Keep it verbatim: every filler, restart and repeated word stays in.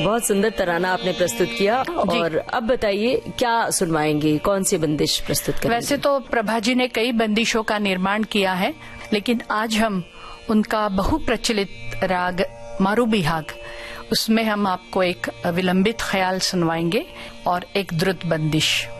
बहुत सुंदर तराना आपने प्रस्तुत किया। और अब बताइए क्या सुनवाएंगे, कौन सी बंदिश प्रस्तुत करेंगे? वैसे तो प्रभा जी ने कई बंदिशों का निर्माण किया है, लेकिन आज हम उनका बहुप्रचलित राग मारूबिहाग, उसमें हम आपको एक विलंबित ख्याल सुनवाएंगे और एक द्रुत बंदिश।